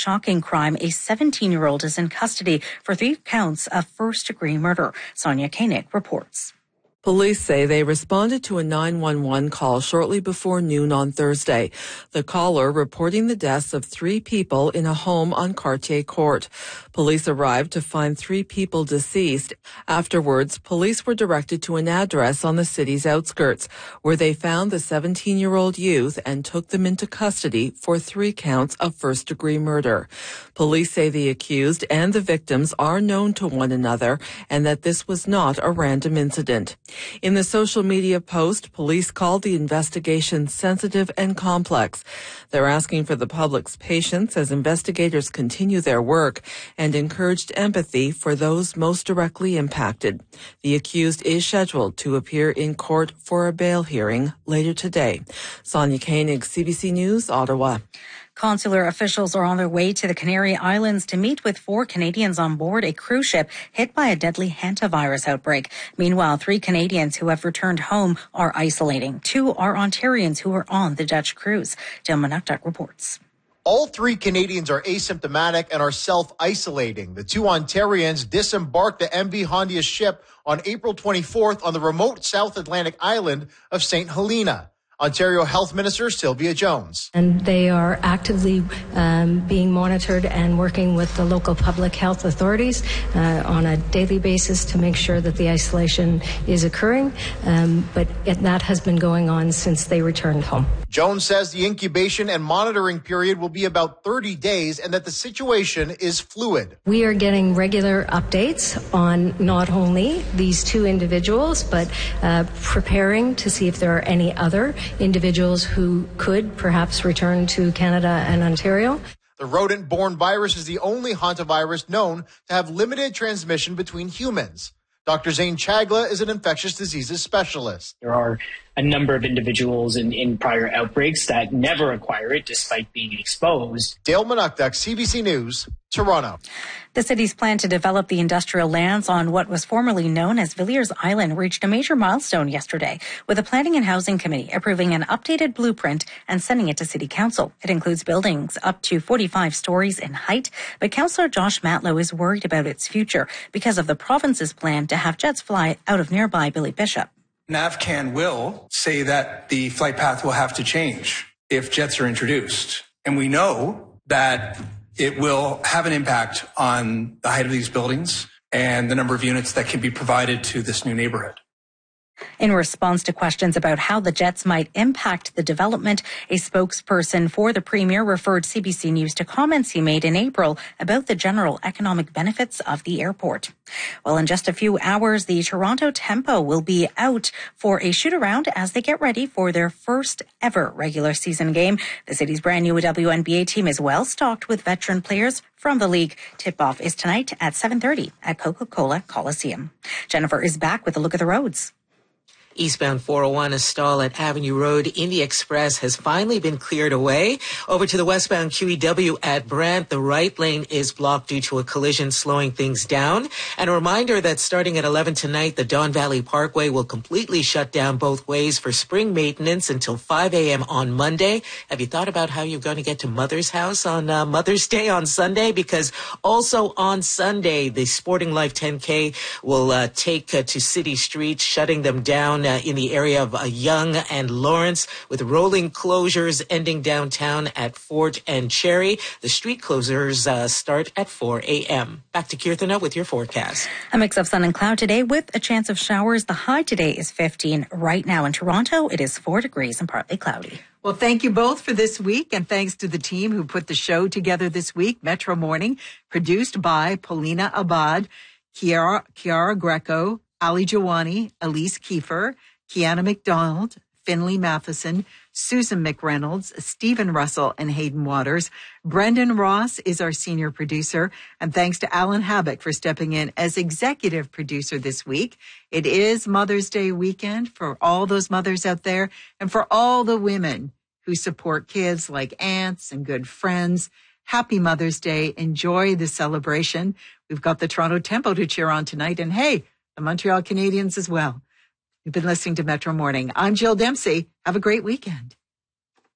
shocking crime. A 17-year-old is in custody for 3 counts of first-degree murder. Sonia Koenig reports. Police say they responded to a 911 call shortly before noon on Thursday. The caller reporting the deaths of 3 people in a home on Cartier Court. Police arrived to find 3 people deceased. Afterwards, police were directed to an address on the city's outskirts, where they found the 17-year-old youth and took them into custody for 3 counts of first-degree murder. Police say the accused and the victims are known to one another and that this was not a random incident. In the social media post, police called the investigation sensitive and complex. They're asking for the public's patience as investigators continue their work and encouraged empathy for those most directly impacted. The accused is scheduled to appear in court for a bail hearing later today. Sonia Koenig, CBC News, Ottawa. Consular officials are on their way to the Canary Islands to meet with 4 Canadians on board a cruise ship hit by a deadly hantavirus outbreak. Meanwhile, 3 Canadians who have returned home are isolating. 2 are Ontarians who are on the Dutch cruise. Dale Manuktuk reports. All 3 Canadians are asymptomatic and are self-isolating. The 2 Ontarians disembarked the MV Hondius ship on April 24th on the remote South Atlantic island of St. Helena. Ontario Health Minister Sylvia Jones. And they are actively being monitored and working with the local public health authorities on a daily basis to make sure that the isolation is occurring. But that has been going on since they returned home. Jones says the incubation and monitoring period will be about 30 days and that the situation is fluid. We are getting regular updates on not only these 2 individuals, but preparing to see if there are any other individuals who could perhaps return to Canada and Ontario. The rodent-borne virus is the only hantavirus known to have limited transmission between humans. Dr. Zane Chagla is an infectious diseases specialist. There are a number of individuals in prior outbreaks that never acquire it despite being exposed. Dale Manuktuk, CBC News, Toronto. The city's plan to develop the industrial lands on what was formerly known as Villiers Island reached a major milestone yesterday, with the Planning and Housing Committee approving an updated blueprint and sending it to City Council. It includes buildings up to 45 stories in height, but Councillor Josh Matlow is worried about its future because of the province's plan to have jets fly out of nearby Billy Bishop. NAVCAN will say that the flight path will have to change if jets are introduced. And we know that it will have an impact on the height of these buildings and the number of units that can be provided to this new neighborhood. In response to questions about how the jets might impact the development, a spokesperson for the Premier referred CBC News to comments he made in April about the general economic benefits of the airport. Well, in just a few hours, the Toronto Tempo will be out for a shoot-around as they get ready for their first ever regular season game. The city's brand new WNBA team is well stocked with veteran players from the league. Tip-off is tonight at 7:30 at Coca-Cola Coliseum. Jennifer is back with a look at the roads. Eastbound 401, a stall at Avenue Road in the Express has finally been cleared away. Over to the westbound QEW at Brant, the right lane is blocked due to a collision, slowing things down. And a reminder that starting at 11 tonight, the Don Valley Parkway will completely shut down both ways for spring maintenance until 5 a.m. on Monday. Have you thought about how you're going to get to Mother's house on Mother's Day on Sunday? Because also on Sunday, the Sporting Life 10K will take to City Street, shutting them down in the area of Yonge and Lawrence, with rolling closures ending downtown at Fort and Cherry. The street closures start at 4 a.m. Back to Kirthana with your forecast. A mix of sun and cloud today with a chance of showers. The high today is 15. Right now in Toronto, it is 4 degrees and partly cloudy. Well, thank you both for this week, and thanks to the team who put the show together this week. Metro Morning, produced by Paulina Abad, Kiara Greco, Ali Jawani, Elise Kiefer, Kiana McDonald, Finley Matheson, Susan McReynolds, Stephen Russell, and Hayden Waters. Brendan Ross is our senior producer, and thanks to Alan Habak for stepping in as executive producer this week. It is Mother's Day weekend for all those mothers out there and for all the women who support kids like aunts and good friends. Happy Mother's Day. Enjoy the celebration. We've got the Toronto Tempo to cheer on tonight, and hey, the Montreal Canadiens as well. You've been listening to Metro Morning. I'm Jill Dempsey. Have a great weekend.